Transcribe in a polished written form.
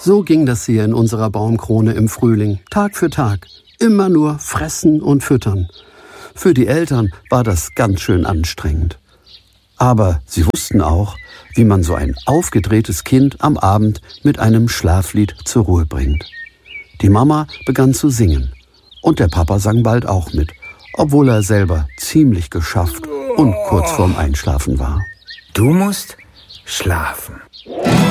So ging das hier in unserer Baumkrone im Frühling, Tag für Tag. Immer nur fressen und füttern. Für die Eltern war das ganz schön anstrengend. Aber sie wussten auch, wie man so ein aufgedrehtes Kind am Abend mit einem Schlaflied zur Ruhe bringt. Die Mama begann zu singen und der Papa sang bald auch mit, obwohl er selber ziemlich geschafft und kurz vorm Einschlafen war. Du musst schlafen.